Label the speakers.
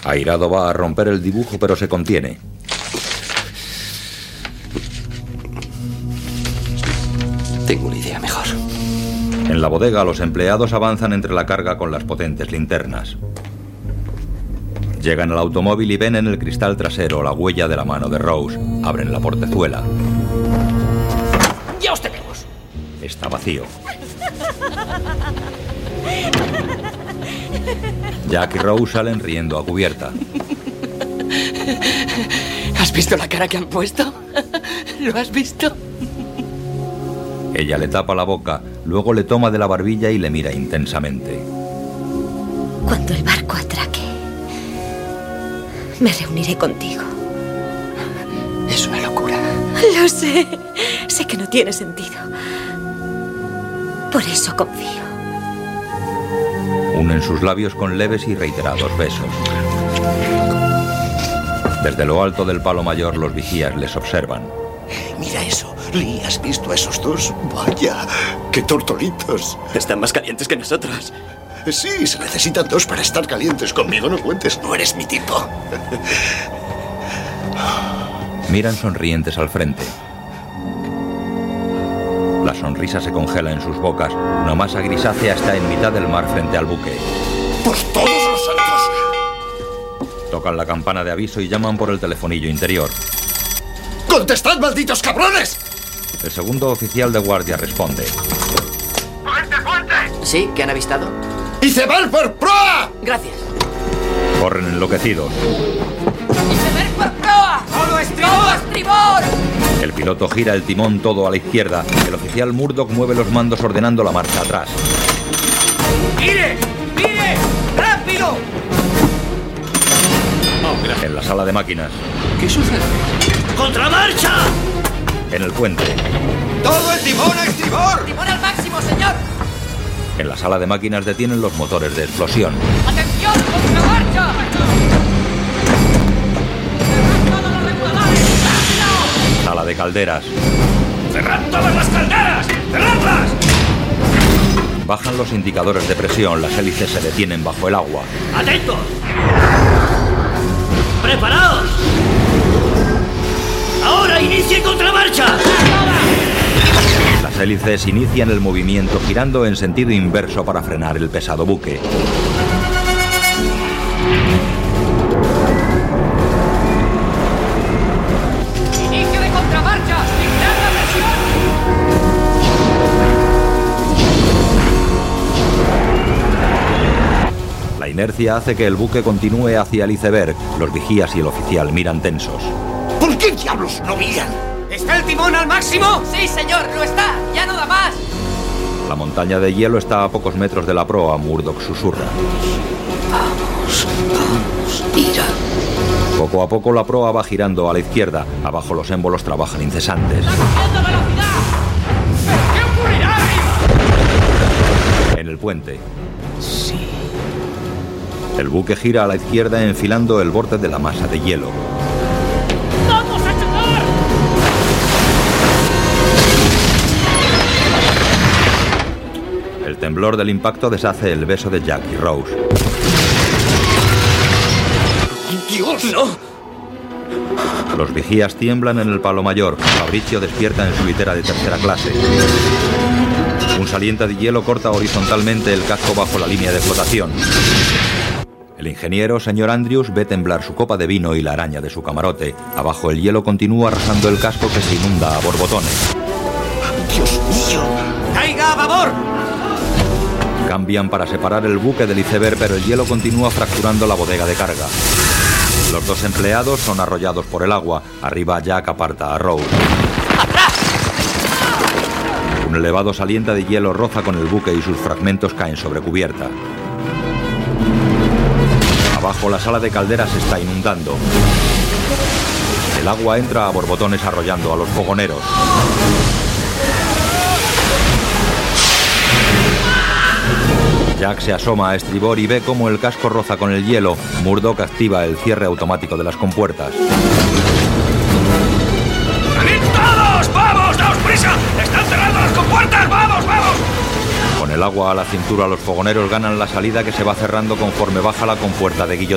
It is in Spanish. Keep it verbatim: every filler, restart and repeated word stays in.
Speaker 1: Airado va a romper el dibujo, pero se contiene.
Speaker 2: Tengo una idea mejor.
Speaker 1: En la bodega, los empleados avanzan entre la carga con las potentes linternas. Llegan al automóvil y ven en el cristal trasero la huella de la mano de Rose. Abren la portezuela.
Speaker 3: ¡Ya os tenemos!
Speaker 1: Está vacío. Jack y Rose salen riendo a cubierta.
Speaker 3: ¿Has visto la cara que han puesto? ¿Lo has visto?
Speaker 1: Ella le tapa la boca, luego le toma de la barbilla y le mira intensamente.
Speaker 4: Cuando el barco atraque, me reuniré contigo.
Speaker 3: Es una locura.
Speaker 4: Lo sé. Sé que no tiene sentido. Por eso confío.
Speaker 1: Unen sus labios con leves y reiterados besos. Desde lo alto del palo mayor, los vigías les observan.
Speaker 5: Mira eso. Lee, ¿has visto a esos dos? Vaya, qué tortolitos.
Speaker 2: Están más calientes que nosotros.
Speaker 5: Sí, se necesitan dos para estar calientes. Conmigo no cuentes, no eres mi tipo.
Speaker 1: Miran sonrientes al frente. La sonrisa se congela en sus bocas. Una masa grisácea está en mitad del mar frente al buque.
Speaker 5: ¡Por todos los santos!
Speaker 1: Tocan la campana de aviso y llaman por el telefonillo interior.
Speaker 5: ¡Contestad, malditos cabrones!
Speaker 1: El segundo oficial de guardia responde.
Speaker 3: ¡Fuerte, fuerte! ¿Sí? ¿Qué han avistado?
Speaker 5: ¡Iceberg por proa!
Speaker 3: Gracias.
Speaker 1: Corren enloquecidos.
Speaker 3: ¡Iceberg por proa! ¡Todo estribor! ¡Todo estribor!
Speaker 1: El piloto gira el timón todo a la izquierda. El oficial Murdoch mueve los mandos ordenando la marcha atrás.
Speaker 3: ¡Mire! ¡Mire! ¡Rápido!
Speaker 1: Oh, en la sala de máquinas.
Speaker 3: ¿Qué sucede? ¡Contramarcha!
Speaker 1: En el puente.
Speaker 5: ¡Todo el timón a estribor!
Speaker 3: ¡Timón al máximo, señor!
Speaker 1: En la sala de máquinas detienen los motores de explosión.
Speaker 3: ¡Atención! ¡Contramarcha!
Speaker 1: Sala de calderas.
Speaker 3: ¡Cerrad todas las calderas! ¡Cerradlas!
Speaker 1: Bajan los indicadores de presión. Las hélices se detienen bajo el agua.
Speaker 3: ¡Atentos! ¡Preparaos! ¡Ahora inicie contramarcha!
Speaker 1: Las hélices inician el movimiento girando en sentido inverso para frenar el pesado buque.
Speaker 3: ¡Inicio de contramarcha! ¡Limpiad la presión!
Speaker 1: La inercia hace que el buque continúe hacia el iceberg. Los vigías y el oficial miran tensos.
Speaker 5: ¿Por qué diablos no miran?
Speaker 3: ¿Está el timón al máximo? Sí, señor, lo está. Ya no da más.
Speaker 1: La montaña de hielo está a pocos metros de la proa. Murdoch susurra.
Speaker 4: Vamos, vamos, mira.
Speaker 1: Poco a poco la proa va girando a la izquierda. Abajo los émbolos trabajan incesantes.
Speaker 3: ¡Está cogiendo velocidad! ¿Pero qué ocurrirá arriba?
Speaker 1: En el puente.
Speaker 4: Sí.
Speaker 1: El buque gira a la izquierda enfilando el borde de la masa de hielo.
Speaker 3: ¡Vamos a chocar!
Speaker 1: El temblor del impacto deshace el beso de Jack y Rose.
Speaker 5: ¡Dios!
Speaker 3: ¡No!
Speaker 1: Los vigías tiemblan en el palo mayor. Fabricio despierta en su litera de tercera clase. Un saliente de hielo corta horizontalmente el casco bajo la línea de flotación. El ingeniero, señor Andrews, ve temblar su copa de vino y la araña de su camarote. Abajo el hielo continúa arrasando el casco que se inunda a borbotones.
Speaker 5: ¡Dios mío!
Speaker 3: ¡Caiga a babor!
Speaker 1: Cambian para separar el buque del iceberg, pero el hielo continúa fracturando la bodega de carga. Los dos empleados son arrollados por el agua. Arriba Jack aparta a Rose. Un elevado saliente de hielo roza con el buque y sus fragmentos caen sobre cubierta. Abajo la sala de calderas se está inundando. El agua entra a borbotones arrollando a los fogoneros. Jack se asoma a estribor y ve cómo el casco roza con el hielo. Murdoch activa el cierre automático de las compuertas.
Speaker 3: ¡Salid todos! ¡Vamos! ¡Daos prisa! ¡Están cerrando las compuertas! ¡Vamos, vamos!
Speaker 1: Con el agua a la cintura, los fogoneros ganan la salida que se va cerrando conforme baja la compuerta de guillotina.